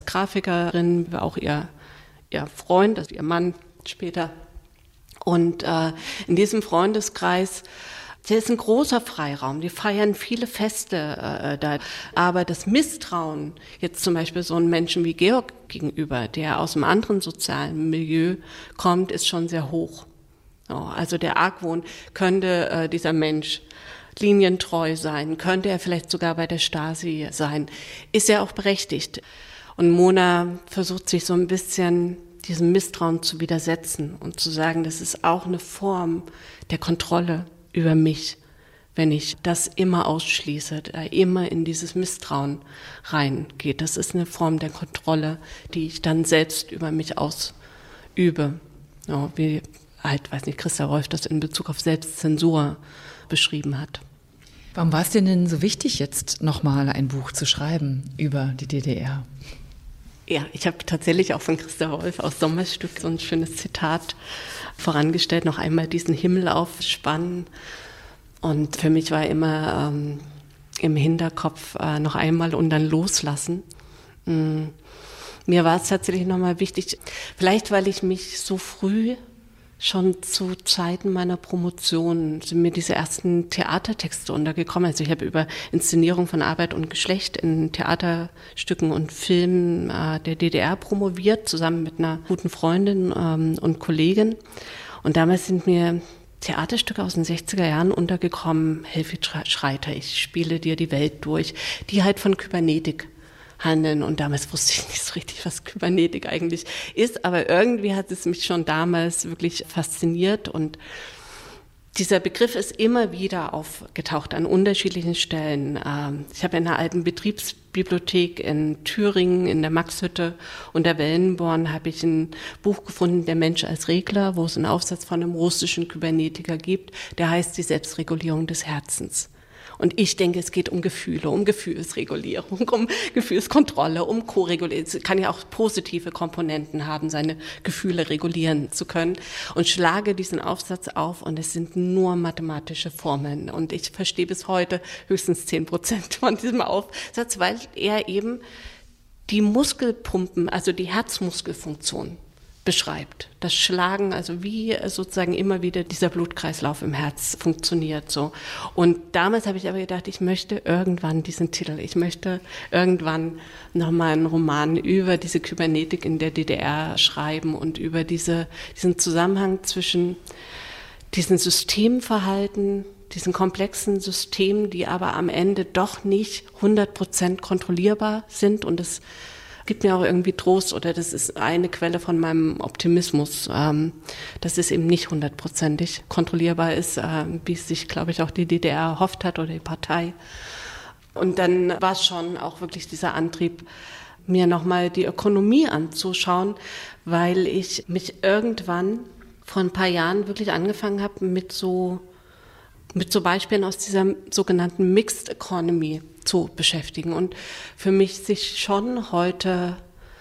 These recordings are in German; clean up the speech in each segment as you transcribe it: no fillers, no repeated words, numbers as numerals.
Grafikerin, war auch ihr Freund, also ihr Mann später. Und in diesem Freundeskreis, der ist ein großer Freiraum, die feiern viele Feste da. Aber das Misstrauen jetzt zum Beispiel so einem Menschen wie Georg gegenüber, der aus einem anderen sozialen Milieu kommt, ist schon sehr hoch. So, also der Argwohn, könnte dieser Mensch linientreu sein, könnte er vielleicht sogar bei der Stasi sein, ist ja auch berechtigt. Und Mona versucht sich so ein bisschen diesem Misstrauen zu widersetzen und zu sagen, das ist auch eine Form der Kontrolle über mich, wenn ich das immer ausschließe, immer in dieses Misstrauen reingeht. Das ist eine Form der Kontrolle, die ich dann selbst über mich ausübe. Ja, wie halt, weiß nicht, Christa Wolf das in Bezug auf Selbstzensur beschrieben hat. Warum war es dir denn so wichtig, jetzt nochmal ein Buch zu schreiben über die DDR? Ja, ich habe tatsächlich auch von Christa Wolf aus Sommerstück so ein schönes Zitat vorangestellt, noch einmal diesen Himmel aufspannen. Und für mich war immer im Hinterkopf noch einmal und dann loslassen. Mir war es tatsächlich nochmal wichtig, vielleicht weil ich mich so früh, schon zu Zeiten meiner Promotion, sind mir diese ersten Theatertexte untergekommen. Also ich habe über Inszenierung von Arbeit und Geschlecht in Theaterstücken und Filmen der DDR promoviert, zusammen mit einer guten Freundin und Kollegin. Und damals sind mir Theaterstücke aus den 60er Jahren untergekommen. Helfried Schreiter, ich spiele dir die Welt durch, die halt von Kybernetik handeln. Und damals wusste ich nicht so richtig, was Kybernetik eigentlich ist, aber irgendwie hat es mich schon damals wirklich fasziniert. Und dieser Begriff ist immer wieder aufgetaucht an unterschiedlichen Stellen. Ich habe in einer alten Betriebsbibliothek in Thüringen, in der Maxhütte und der Wellenborn, habe ich ein Buch gefunden, Der Mensch als Regler, wo es einen Aufsatz von einem russischen Kybernetiker gibt, der heißt Die Selbstregulierung des Herzens. Und ich denke, es geht um Gefühle, um Gefühlsregulierung, um Gefühlskontrolle, um Co-Regulierung. Es kann ja auch positive Komponenten haben, seine Gefühle regulieren zu können. Und schlage diesen Aufsatz auf und es sind nur mathematische Formeln. Und ich verstehe bis heute höchstens 10% von diesem Aufsatz, weil er eben die Muskelpumpen, also die Herzmuskelfunktion beschreibt. Das Schlagen, also wie sozusagen immer wieder dieser Blutkreislauf im Herz funktioniert so. Und damals habe ich aber gedacht, ich möchte irgendwann diesen Titel, ich möchte irgendwann nochmal einen Roman über diese Kybernetik in der DDR schreiben und über diesen Zusammenhang zwischen diesen Systemverhalten, diesen komplexen Systemen, die aber am Ende doch nicht 100% kontrollierbar sind. Und das gibt mir auch irgendwie Trost, oder das ist eine Quelle von meinem Optimismus, dass es eben nicht 100%ig kontrollierbar ist, wie es sich, glaube ich, auch die DDR erhofft hat oder die Partei. Und dann war es schon auch wirklich dieser Antrieb, mir nochmal die Ökonomie anzuschauen, weil ich mich irgendwann vor ein paar Jahren wirklich angefangen habe, mit so Beispielen aus dieser sogenannten Mixed Economy zu beschäftigen. Und für mich sich schon heute,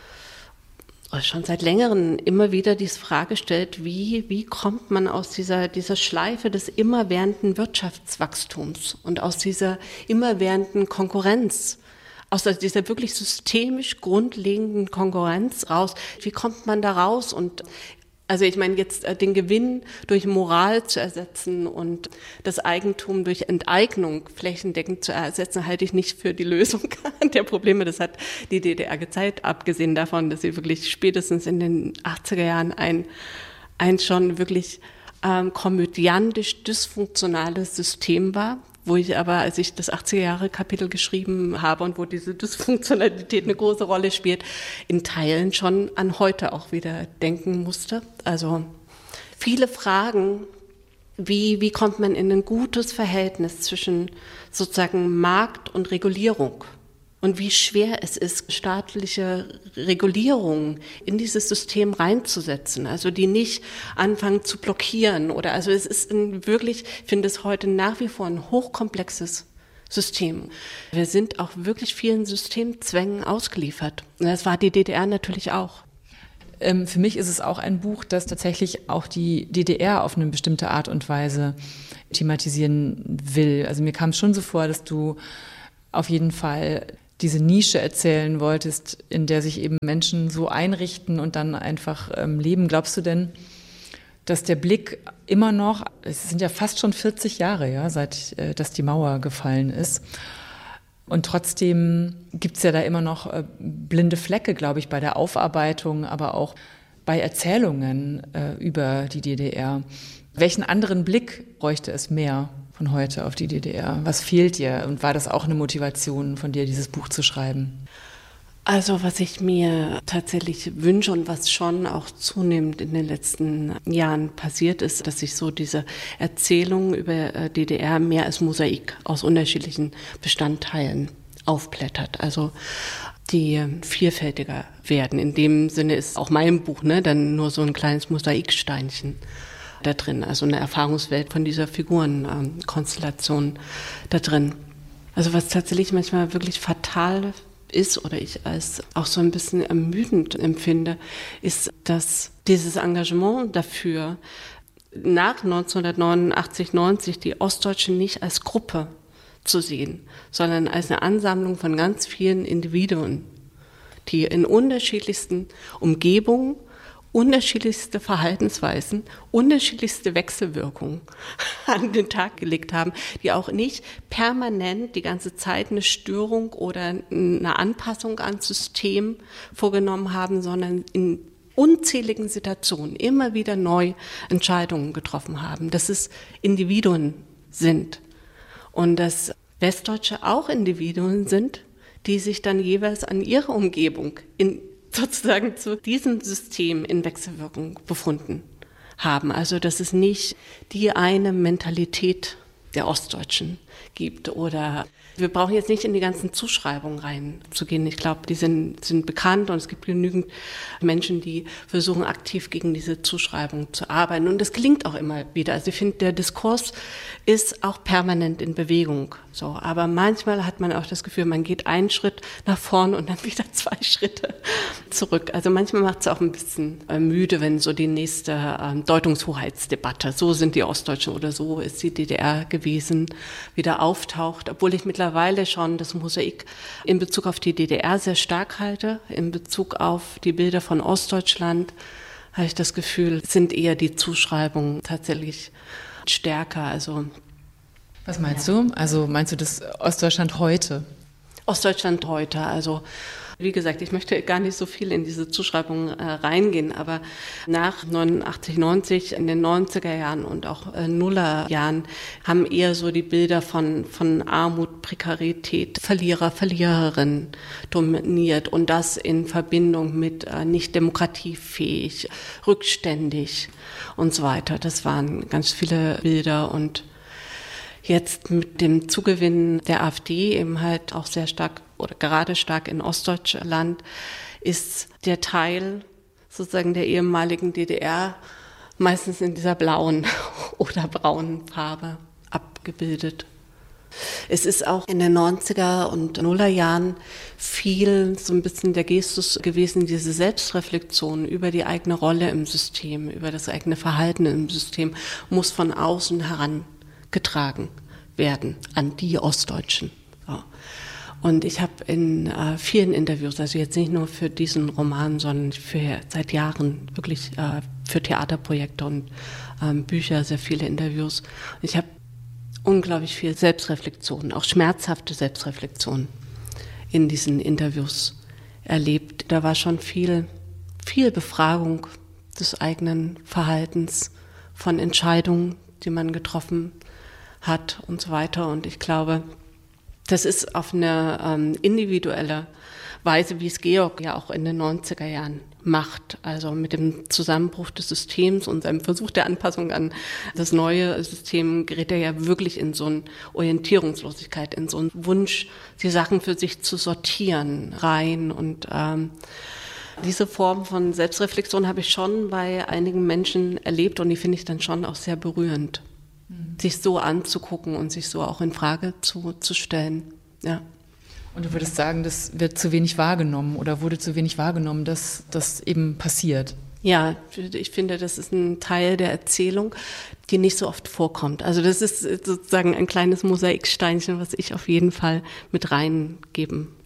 oder schon seit längerem immer wieder diese Frage stellt, wie kommt man aus dieser Schleife des immerwährenden Wirtschaftswachstums und aus dieser immerwährenden Konkurrenz, aus dieser wirklich systemisch grundlegenden Konkurrenz raus, wie kommt man da raus? Und also ich meine, jetzt den Gewinn durch Moral zu ersetzen und das Eigentum durch Enteignung flächendeckend zu ersetzen, halte ich nicht für die Lösung der Probleme. Das hat die DDR gezeigt, abgesehen davon, dass sie wirklich spätestens in den 80er Jahren ein schon wirklich komödiantisch dysfunktionales System war, wo ich aber, als ich das 80er-Jahre-Kapitel geschrieben habe und wo diese Dysfunktionalität eine große Rolle spielt, in Teilen schon an heute auch wieder denken musste. Also viele Fragen, wie kommt man in ein gutes Verhältnis zwischen sozusagen Markt und Regulierung? Und wie schwer es ist, staatliche Regulierungen in dieses System reinzusetzen, also die nicht anfangen zu blockieren oder, also es ist wirklich, ich finde es heute nach wie vor ein hochkomplexes System. Wir sind auch wirklich vielen Systemzwängen ausgeliefert. Und das war die DDR natürlich auch. Für mich ist es auch ein Buch, das tatsächlich auch die DDR auf eine bestimmte Art und Weise thematisieren will. Also mir kam es schon so vor, dass du auf jeden Fall diese Nische erzählen wolltest, in der sich eben Menschen so einrichten und dann einfach leben. Glaubst du denn, dass der Blick immer noch, es sind ja fast schon 40 Jahre, ja, seit dass die Mauer gefallen ist, und trotzdem gibt es ja da immer noch blinde Flecke, glaube ich, bei der Aufarbeitung, aber auch bei Erzählungen über die DDR. Welchen anderen Blick bräuchte es mehr von heute auf die DDR? Was fehlt dir? Und war das auch eine Motivation von dir, dieses Buch zu schreiben? Also was ich mir tatsächlich wünsche und was schon auch zunehmend in den letzten Jahren passiert ist, dass sich so diese Erzählung über DDR mehr als Mosaik aus unterschiedlichen Bestandteilen aufblättert. Also die vielfältiger werden. In dem Sinne ist auch mein Buch dann nur so ein kleines Mosaiksteinchen da drin. Also eine Erfahrungswelt von dieser Figurenkonstellation da drin. Also was tatsächlich manchmal wirklich fatal ist oder ich als auch so ein bisschen ermüdend empfinde, ist, dass dieses Engagement dafür nach 1989, 90 die Ostdeutschen nicht als Gruppe zu sehen, sondern als eine Ansammlung von ganz vielen Individuen, die in unterschiedlichsten Umgebungen unterschiedlichste Verhaltensweisen, unterschiedlichste Wechselwirkungen an den Tag gelegt haben, die auch nicht permanent die ganze Zeit eine Störung oder eine Anpassung ans System vorgenommen haben, sondern in unzähligen Situationen immer wieder neu Entscheidungen getroffen haben, dass es Individuen sind und dass Westdeutsche auch Individuen sind, die sich dann jeweils an ihre Umgebung sozusagen zu diesem System in Wechselwirkung befunden haben. Also dass es nicht die eine Mentalität der Ostdeutschen gibt oder wir brauchen jetzt nicht in die ganzen Zuschreibungen reinzugehen. Ich glaube, die sind bekannt und es gibt genügend Menschen, die versuchen, aktiv gegen diese Zuschreibung zu arbeiten. Und das gelingt auch immer wieder. Also ich finde, der Diskurs ist auch permanent in Bewegung. So, aber manchmal hat man auch das Gefühl, man geht einen Schritt nach vorn und dann wieder 2 Schritte zurück. Also manchmal macht es auch ein bisschen müde, wenn so die nächste Deutungshoheitsdebatte, so sind die Ostdeutschen oder so ist die DDR gewesen, wieder auftaucht, obwohl ich mittlerweile schon das Mosaik in Bezug auf die DDR sehr stark halte. In Bezug auf die Bilder von Ostdeutschland habe ich das Gefühl, sind eher die Zuschreibungen tatsächlich stärker. Also, was meinst du? Also meinst du das Ostdeutschland heute? Ostdeutschland heute, also wie gesagt, ich möchte gar nicht so viel in diese Zuschreibung reingehen, aber nach 89, 90, in den 90er Jahren und auch Nullerjahren haben eher so die Bilder von Armut, Prekarität, Verlierer, Verliererin dominiert und das in Verbindung mit nicht demokratiefähig, rückständig und so weiter. Das waren ganz viele Bilder und jetzt mit dem Zugewinn der AfD eben halt auch sehr stark oder gerade stark in Ostdeutschland ist der Teil sozusagen der ehemaligen DDR meistens in dieser blauen oder braunen Farbe abgebildet. Es ist auch in den 90er und Nullerjahren viel so ein bisschen der Gestus gewesen, diese Selbstreflexion über die eigene Rolle im System, über das eigene Verhalten im System, muss von außen herangetragen werden an die Ostdeutschen. So. Und ich habe in vielen Interviews, also jetzt nicht nur für diesen Roman, sondern seit Jahren wirklich für Theaterprojekte und Bücher sehr viele Interviews. Ich habe unglaublich viel Selbstreflexion, auch schmerzhafte Selbstreflexion in diesen Interviews erlebt. Da war schon viel Befragung des eigenen Verhaltens, von Entscheidungen, die man getroffen hat und so weiter. Und ich glaube, das ist auf eine individuelle Weise, wie es Georg ja auch in den 90er Jahren macht. Also mit dem Zusammenbruch des Systems und seinem Versuch der Anpassung an das neue System gerät er ja wirklich in so eine Orientierungslosigkeit, in so einen Wunsch, die Sachen für sich zu sortieren rein. Und diese Form von Selbstreflexion habe ich schon bei einigen Menschen erlebt und die finde ich dann schon auch sehr berührend. Sich so anzugucken und sich so auch in Frage zu stellen. Ja. Und du würdest sagen, das wird zu wenig wahrgenommen oder wurde zu wenig wahrgenommen, dass das eben passiert? Ja, ich finde, das ist ein Teil der Erzählung, die nicht so oft vorkommt. Also das ist sozusagen ein kleines Mosaiksteinchen, was ich auf jeden Fall mit reingeben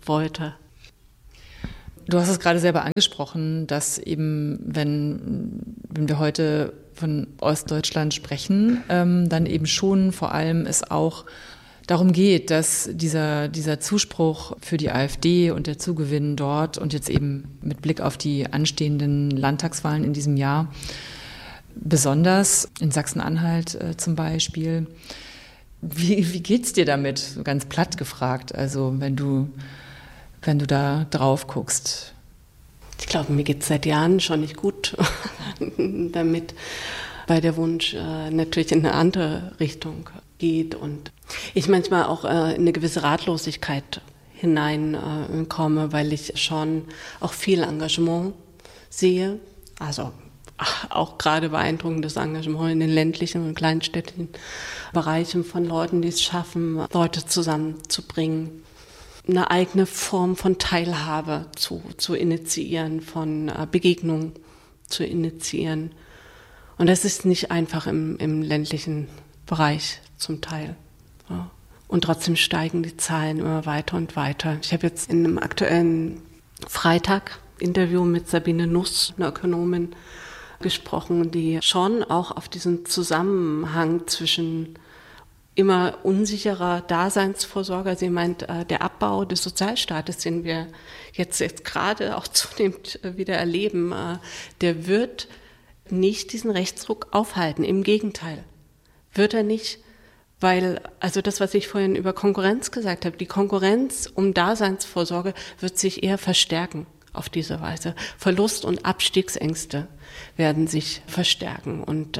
wollte. Du hast es gerade selber angesprochen, dass eben, wenn wir heute von Ostdeutschland sprechen, dann eben schon vor allem es auch darum geht, dass dieser Zuspruch für die AfD und der Zugewinn dort und jetzt eben mit Blick auf die anstehenden Landtagswahlen in diesem Jahr, besonders in Sachsen-Anhalt zum Beispiel, wie geht's dir damit? Ganz platt gefragt, also wenn du da drauf guckst. Ich glaube, mir geht es seit Jahren schon nicht gut damit, weil der Wunsch natürlich in eine andere Richtung geht und ich manchmal auch in eine gewisse Ratlosigkeit hineinkomme, weil ich schon auch viel Engagement sehe. Also auch gerade beeindruckendes Engagement in den ländlichen und kleinstädtischen Bereichen von Leuten, die es schaffen, Leute zusammenzubringen, eine eigene Form von Teilhabe zu initiieren, von Begegnung zu initiieren. Und das ist nicht einfach im ländlichen Bereich zum Teil. Ja. Und trotzdem steigen die Zahlen immer weiter und weiter. Ich habe jetzt in einem aktuellen Freitag-Interview mit Sabine Nuss, einer Ökonomin, gesprochen, die schon auch auf diesen Zusammenhang zwischen immer unsicherer Daseinsvorsorge. Sie meint, der Abbau des Sozialstaates, den wir jetzt gerade auch zunehmend wieder erleben, der wird nicht diesen Rechtsruck aufhalten. Im Gegenteil, wird er nicht, weil, also das, was ich vorhin über Konkurrenz gesagt habe, die Konkurrenz um Daseinsvorsorge wird sich eher verstärken auf diese Weise. Verlust- und Abstiegsängste werden sich verstärken und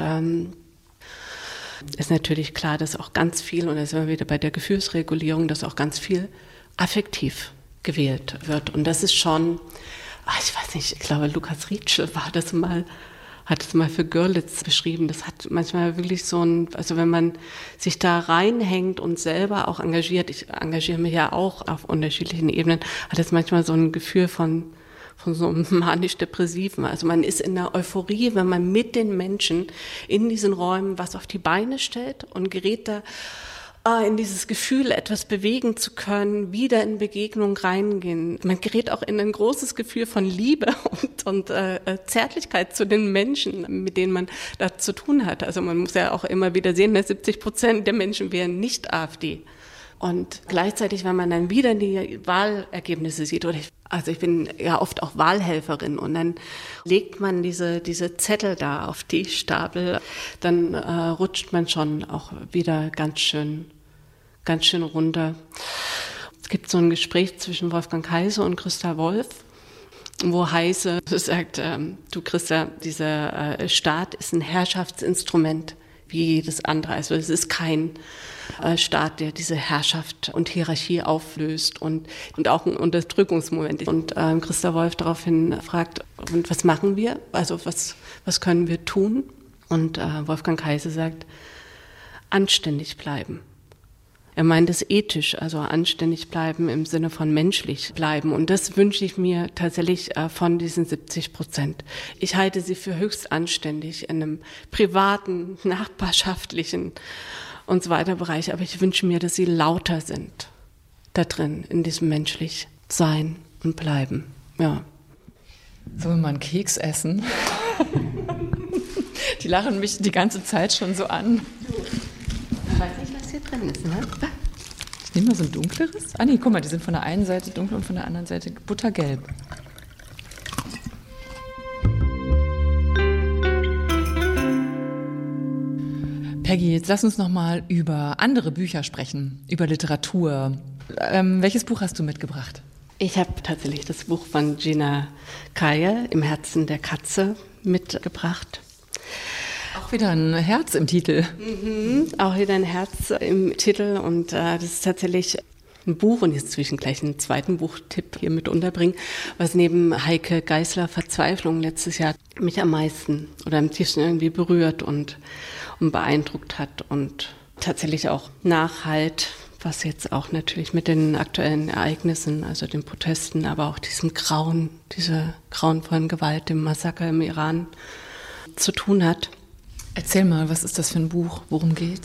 ist natürlich klar, dass auch ganz viel, und da sind wir wieder bei der Gefühlsregulierung, dass auch ganz viel affektiv gewählt wird. Und das ist schon, ich weiß nicht, ich glaube, Lukas Rietschel hat es mal für Görlitz beschrieben. Das hat manchmal wirklich so also wenn man sich da reinhängt und selber auch engagiert, ich engagiere mich ja auch auf unterschiedlichen Ebenen, hat es manchmal so ein Gefühl von so einem manisch-depressiven. Also man ist in der Euphorie, wenn man mit den Menschen in diesen Räumen was auf die Beine stellt und gerät da in dieses Gefühl, etwas bewegen zu können, wieder in Begegnung reingehen. Man gerät auch in ein großes Gefühl von Liebe und Zärtlichkeit zu den Menschen, mit denen man da zu tun hat. Also man muss ja auch immer wieder sehen, dass 70% der Menschen wären nicht AfD. Und gleichzeitig, wenn man dann wieder die Wahlergebnisse sieht, also ich bin ja oft auch Wahlhelferin und dann legt man diese Zettel da auf die Stapel, dann rutscht man schon auch wieder ganz schön runter. Es gibt so ein Gespräch zwischen Wolfgang Heise und Christa Wolf, wo Heise sagt, du Christa, dieser Staat ist ein Herrschaftsinstrument wie jedes andere. Also es ist kein Staat, der diese Herrschaft und Hierarchie auflöst und auch ein Unterdrückungsmoment. Und Christa Wolf daraufhin fragt, und was machen wir? Also was können wir tun? Und Wolfgang Heise sagt, anständig bleiben. Er meint es ethisch, also anständig bleiben im Sinne von menschlich bleiben. Und das wünsche ich mir tatsächlich von diesen 70%. Ich halte sie für höchst anständig in einem privaten, nachbarschaftlichen und so weiter Bereich. Aber ich wünsche mir, dass sie lauter sind da drin, in diesem menschlich Sein und Bleiben. Ja. Sollen wir mal einen Keks essen? Die lachen mich die ganze Zeit schon so an. Ich weiß nicht, was hier drin ist, ne? Ich nehme mal so ein dunkleres. Ah nee, guck mal, die sind von der einen Seite dunkel und von der anderen Seite buttergelb. Peggy, jetzt lass uns noch mal über andere Bücher sprechen, über Literatur. Welches Buch hast du mitgebracht? Ich habe tatsächlich das Buch von Gina Kaya, Im Herzen der Katze, mitgebracht. Auch wieder ein Herz im Titel. Auch wieder ein Herz im Titel und das ist tatsächlich ein Buch, und jetzt will ich gleich einen zweiten Buchtipp hier mit unterbringen, was neben Heike Geisler Verzweiflung letztes Jahr mich am meisten oder am tiefsten irgendwie berührt und beeindruckt hat und tatsächlich auch Nachhalt, was jetzt auch natürlich mit den aktuellen Ereignissen, also den Protesten, aber auch diesem Grauen, dieser grauenvollen Gewalt, dem Massaker im Iran zu tun hat. Erzähl mal, was ist das für ein Buch? Worum geht's?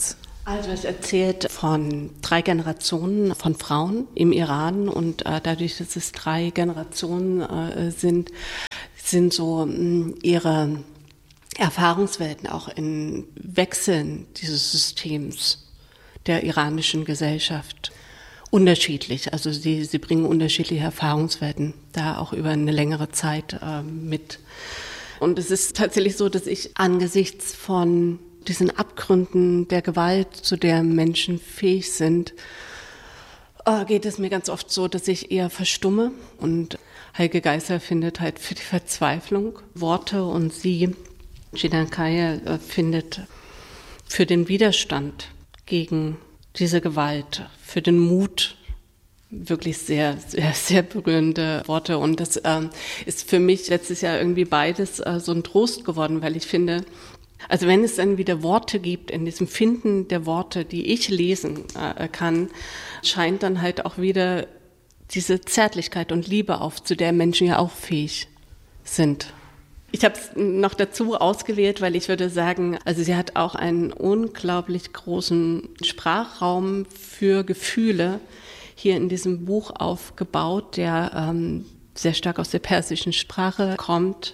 Also es erzählt von 3 Generationen von Frauen im Iran und dadurch, dass es 3 Generationen sind so ihre Erfahrungswelten auch in Wechseln dieses Systems der iranischen Gesellschaft unterschiedlich. Also sie bringen unterschiedliche Erfahrungswelten da auch über eine längere Zeit mit. Und es ist tatsächlich so, dass ich angesichts von diesen Abgründen der Gewalt, zu der Menschen fähig sind, geht es mir ganz oft so, dass ich eher verstumme. Und Heike Geisser findet halt für die Verzweiflung Worte und sie, Jinan Kaya, findet für den Widerstand gegen diese Gewalt, für den Mut wirklich sehr, sehr, sehr berührende Worte. Und das ist für mich letztes Jahr irgendwie beides so ein Trost geworden, weil ich finde, also wenn es dann wieder Worte gibt, in diesem Finden der Worte, die ich lesen kann, scheint dann halt auch wieder diese Zärtlichkeit und Liebe auf, zu der Menschen ja auch fähig sind. Ich habe es noch dazu ausgewählt, weil ich würde sagen, also sie hat auch einen unglaublich großen Sprachraum für Gefühle hier in diesem Buch aufgebaut, der sehr stark aus der persischen Sprache kommt,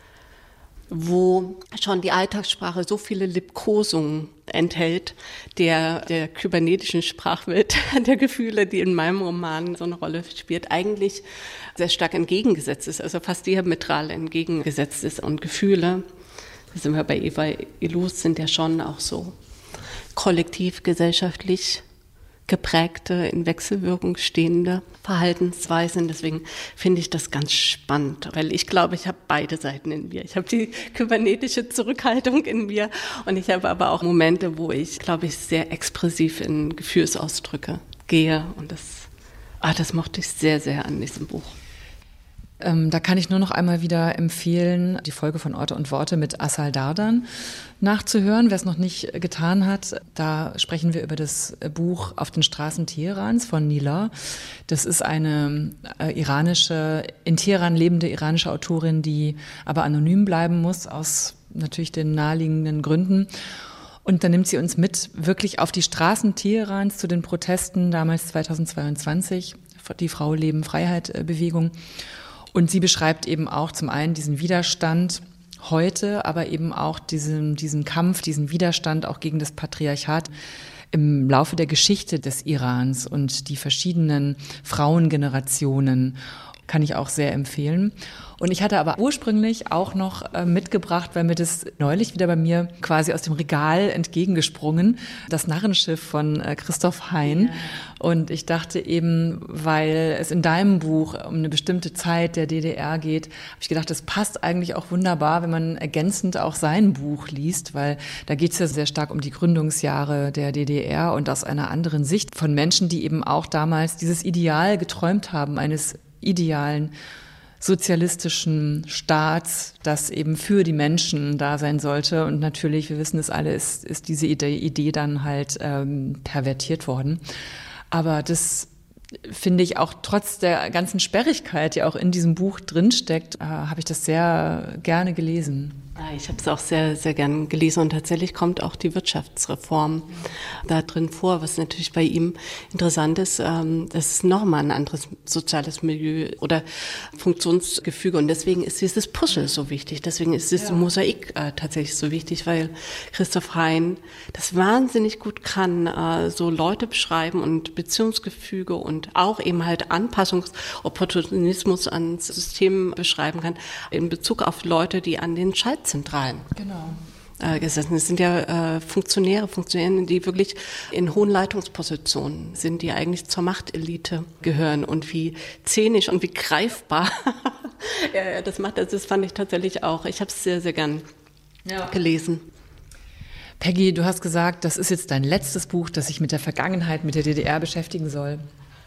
wo schon die Alltagssprache so viele Liebkosungen enthält, der kybernetischen Sprachwelt der Gefühle, die in meinem Roman so eine Rolle spielt, eigentlich sehr stark entgegengesetzt ist, also fast diametral entgegengesetzt ist. Und Gefühle, da sind wir bei Eva Illouz, sind ja schon auch so kollektiv, gesellschaftlich geprägte, in Wechselwirkung stehende Verhaltensweisen. Deswegen finde ich das ganz spannend, weil ich glaube, ich habe beide Seiten in mir. Ich habe die kybernetische Zurückhaltung in mir und ich habe aber auch Momente, wo ich, glaube ich, sehr expressiv in Gefühlsausdrücke gehe und das mochte ich sehr, sehr an diesem Buch. Da kann ich nur noch einmal wieder empfehlen, die Folge von Orte und Worte mit Asal Dardan nachzuhören, wer es noch nicht getan hat. Da sprechen wir über das Buch Auf den Straßen Teherans von Nilay. Das ist eine in Teheran lebende iranische Autorin, die aber anonym bleiben muss, aus natürlich den naheliegenden Gründen. Und dann nimmt sie uns mit wirklich auf die Straßen Teherans zu den Protesten, damals 2022, die Frau-Leben-Freiheit-Bewegung. Und sie beschreibt eben auch zum einen diesen Widerstand heute, aber eben auch diesen Kampf, diesen Widerstand auch gegen das Patriarchat im Laufe der Geschichte des Irans und die verschiedenen Frauengenerationen. Kann ich auch sehr empfehlen. Und ich hatte aber ursprünglich auch noch mitgebracht, weil mir das neulich wieder bei mir quasi aus dem Regal entgegengesprungen, das Narrenschiff von Christoph Hein. Ja. Und ich dachte eben, weil es in deinem Buch um eine bestimmte Zeit der DDR geht, habe ich gedacht, das passt eigentlich auch wunderbar, wenn man ergänzend auch sein Buch liest, weil da geht es ja sehr stark um die Gründungsjahre der DDR und aus einer anderen Sicht von Menschen, die eben auch damals dieses Ideal geträumt haben, eines idealen sozialistischen Staats, das eben für die Menschen da sein sollte. Und natürlich, wir wissen es alle, ist diese Idee dann halt pervertiert worden. Aber das finde ich auch trotz der ganzen Sperrigkeit, die auch in diesem Buch drinsteckt, habe ich das sehr gerne gelesen. Ja, ich habe es auch sehr, sehr gern gelesen und tatsächlich kommt auch die Wirtschaftsreform da drin vor, was natürlich bei ihm interessant ist. Das ist nochmal ein anderes soziales Milieu oder Funktionsgefüge und deswegen ist dieses Puzzle so wichtig. Deswegen ist dieses Mosaik tatsächlich so wichtig, weil Christoph Hein das wahnsinnig gut kann, so Leute beschreiben und Beziehungsgefüge und auch eben halt Anpassungsopportunismus ans System beschreiben kann in Bezug auf Leute, die an den Schaltzentralen gesessen. Es sind ja Funktionäre, die wirklich in hohen Leitungspositionen sind, die eigentlich zur Machtelite gehören und wie szenisch und wie greifbar das macht. Also das fand ich tatsächlich auch. Ich habe es sehr, sehr gern gelesen. Peggy, du hast gesagt, das ist jetzt dein letztes Buch, das sich mit der Vergangenheit, mit der DDR beschäftigen soll.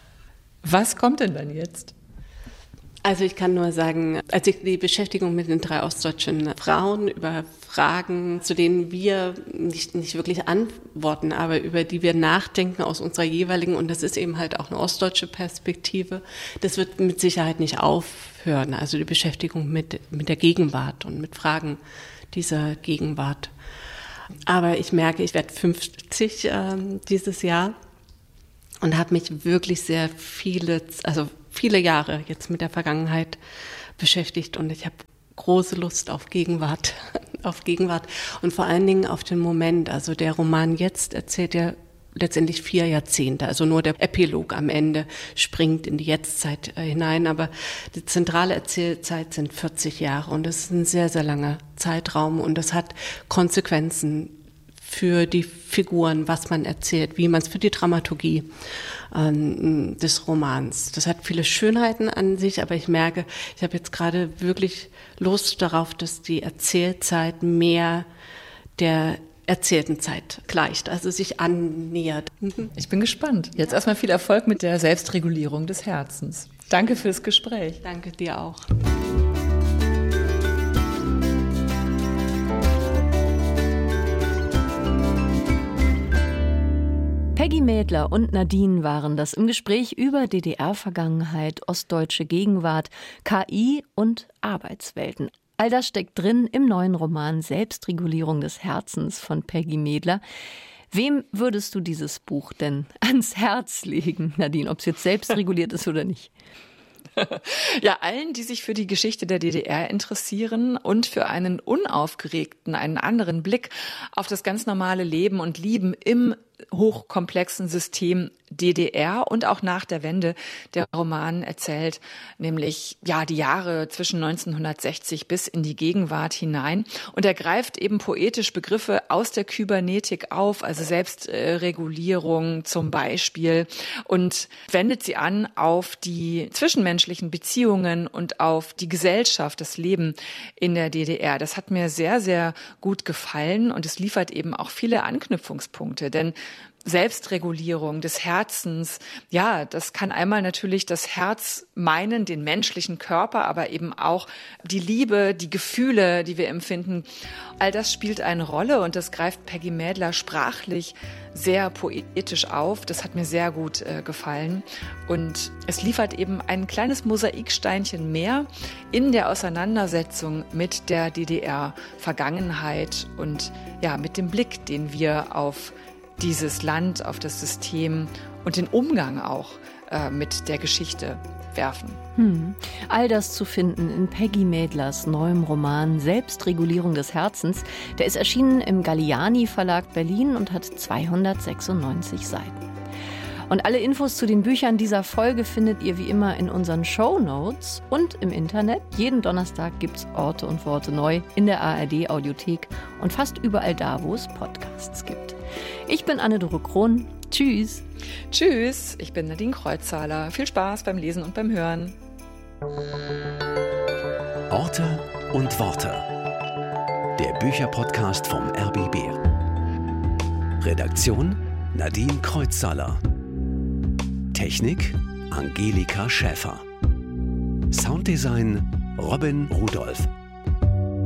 Was kommt denn dann jetzt? Also ich kann nur sagen, als ich die Beschäftigung mit den 3 ostdeutschen Frauen über Fragen, zu denen wir nicht wirklich antworten, aber über die wir nachdenken aus unserer jeweiligen, und das ist eben halt auch eine ostdeutsche Perspektive, das wird mit Sicherheit nicht aufhören. Also die Beschäftigung mit der Gegenwart und mit Fragen dieser Gegenwart. Aber ich merke, ich werde 50 dieses Jahr und habe mich wirklich sehr viele Jahre jetzt mit der Vergangenheit beschäftigt und ich habe große Lust auf Gegenwart, und vor allen Dingen auf den Moment. Also der Roman jetzt erzählt ja letztendlich 4 Jahrzehnte, also nur der Epilog am Ende springt in die Jetztzeit hinein, aber die zentrale Erzählzeit sind 40 Jahre und das ist ein sehr, sehr langer Zeitraum und das hat Konsequenzen für die Figuren, was man erzählt, wie man es für die Dramaturgie des Romans. Das hat viele Schönheiten an sich, aber ich merke, ich habe jetzt gerade wirklich Lust darauf, dass die Erzählzeit mehr der erzählten Zeit gleicht, also sich annähert. Ich bin gespannt. Jetzt erstmal viel Erfolg mit der Selbstregulierung des Herzens. Danke fürs Gespräch. Danke dir auch. Peggy Mädler und Nadine waren das im Gespräch über DDR-Vergangenheit, ostdeutsche Gegenwart, KI und Arbeitswelten. All das steckt drin im neuen Roman Selbstregulierung des Herzens von Peggy Mädler. Wem würdest du dieses Buch denn ans Herz legen, Nadine, ob es jetzt selbstreguliert ist oder nicht? Ja, allen, die sich für die Geschichte der DDR interessieren und für einen unaufgeregten, einen anderen Blick auf das ganz normale Leben und Lieben im hochkomplexen System DDR und auch nach der Wende. Der Roman erzählt nämlich die Jahre zwischen 1960 bis in die Gegenwart hinein und er greift eben poetisch Begriffe aus der Kybernetik auf, also Selbstregulierung zum Beispiel, und wendet sie an auf die zwischenmenschlichen Beziehungen und auf die Gesellschaft, das Leben in der DDR. Das hat mir sehr, sehr gut gefallen und es liefert eben auch viele Anknüpfungspunkte, denn Selbstregulierung des Herzens, das kann einmal natürlich das Herz meinen, den menschlichen Körper, aber eben auch die Liebe, die Gefühle, die wir empfinden. All das spielt eine Rolle und das greift Peggy Mädler sprachlich sehr poetisch auf. Das hat mir sehr gut gefallen und es liefert eben ein kleines Mosaiksteinchen mehr in der Auseinandersetzung mit der DDR-Vergangenheit und mit dem Blick, den wir auf dieses Land, auf das System und den Umgang auch mit der Geschichte werfen. All das zu finden in Peggy Mädlers neuem Roman Selbstregulierung des Herzens. Der ist erschienen im Galliani Verlag Berlin und hat 296 Seiten. Und alle Infos zu den Büchern dieser Folge findet ihr wie immer in unseren Shownotes und im Internet. Jeden Donnerstag gibt's Orte und Worte neu in der ARD Audiothek und fast überall da, wo es Podcasts gibt. Ich bin Anne-Dore Krohn. Tschüss. Tschüss, ich bin Nadine Kreuzzahler. Viel Spaß beim Lesen und beim Hören. Orte und Worte. Der Bücherpodcast vom RBB. Redaktion Nadine Kreuzzahler. Technik Angelika Schäfer. Sounddesign Robin Rudolph.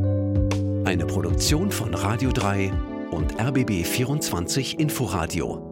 Eine Produktion von Radio 3 und RBB 24 Inforadio.